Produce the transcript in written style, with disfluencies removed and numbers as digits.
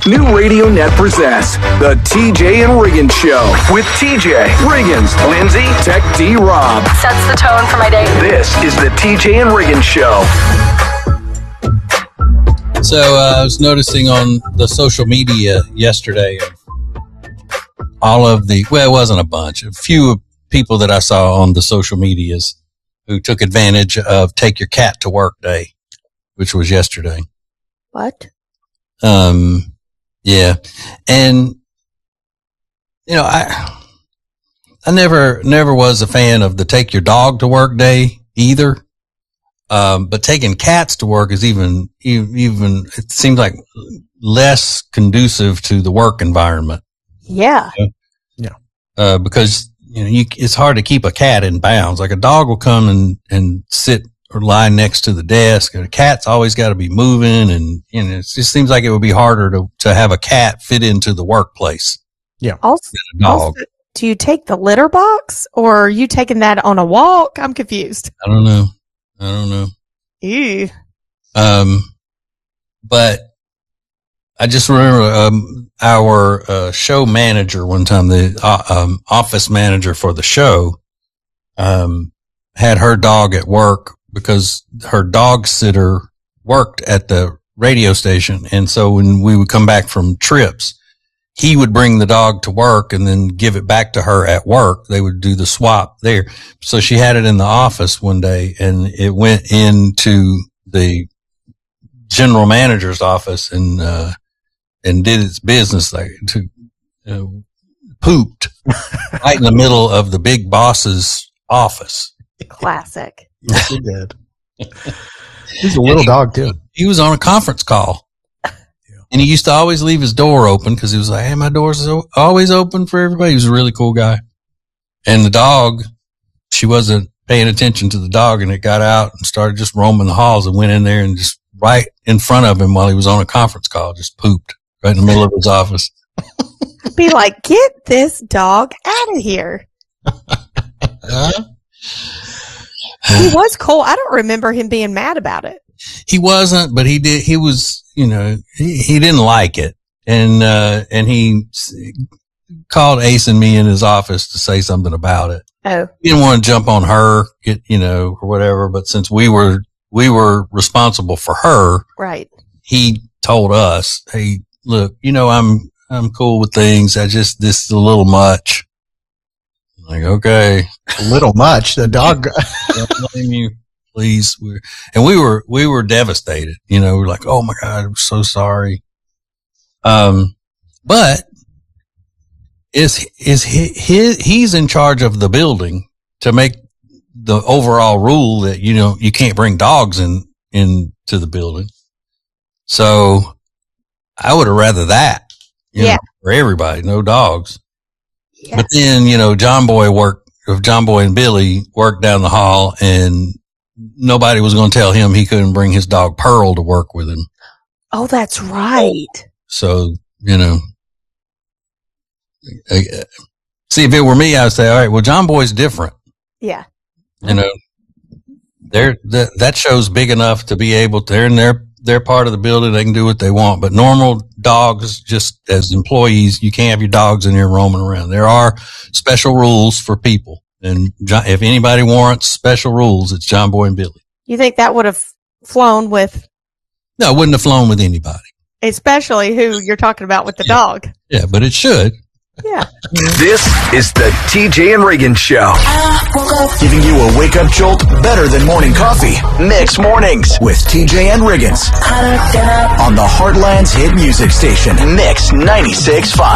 New Radio Net presents the TJ and Riggins Show with TJ, Riggins, Lindsay, Tech D, Rob. Sets the tone for my day. This is the TJ and Riggins Show. So I was noticing on the social media yesterday, all of the, well, it wasn't a bunch, a few people that I saw on the social medias who took advantage of Take Your Cat to Work Day, which was yesterday. What? Yeah. And, you know, I never was a fan of the Take Your Dog to Work Day either. But taking cats to work is even, it seems like less conducive to the work environment. Yeah. Yeah. Because, you know, it's hard to keep a cat in bounds. Like a dog will come and sit or lie next to the desk, and a cat's always got to be moving. And, you know, it just seems like it would be harder to have a cat fit into the workplace. Yeah. Also, than a dog. do you take the litter box, or are you taking that on a walk? I'm confused. I don't know. Ew. But I just remember, our, show manager one time, the, office manager for the show, had her dog at work because her dog sitter worked at the radio station. And so when we would come back from trips, he would bring the dog to work and then give it back to her at work. They would do the swap there. So she had it in the office one day, and it went into the general manager's office and did its business, like pooped right in the middle of the big boss's office. Classic. Yes, he did. He's a little dog too. He was on a conference call. And he used to always leave his door open because he was like, hey, my door's always open for everybody. He was a really cool guy. And the dog, she wasn't paying attention to the dog, and it got out and started just roaming the halls and went in there and just right in front of him while he was on a conference call, just pooped right in the middle of his office. Be like, get this dog out of here. He was cool. I don't remember him being mad about it. He wasn't, but he did. He was, you know, he didn't like it. And he called Ace and me in his office to say something about it. Oh. He didn't want to jump on her, you know, or whatever. But since we were responsible for her. Right. He told us, hey, look, you know, I'm cool with things. This is a little much. I'm like, okay. A little much. The dog. Don't blame you. Please. We were devastated. You know, we're like, oh my God, I'm so sorry. But he's in charge of the building to make the overall rule that, you know, you can't bring dogs into the building. So I would have rather that, you know, for everybody, no dogs. Yeah. But then, you know, John Boy and Billy worked down the hall, and nobody was going to tell him he couldn't bring his dog Pearl to work with him. Oh, that's right. So, you know, see, if it were me, I would say, all right, well, John Boy's different. Yeah. You know, that show's big enough to be able to, they're in their part of the building. They can do what they want, but normal dogs, just as employees, you can't have your dogs in here roaming around. There are special rules for people. And if anybody warrants special rules, it's John Boy and Billy. You think that would have flown with? No, it wouldn't have flown with anybody. Especially who you're talking about with the dog. Yeah, but it should. Yeah. This is the TJ and Riggins Show. Giving you a wake-up jolt better than morning coffee. Mix Mornings with TJ and Riggins. On the Heartland's hit music station, Mix 96.5.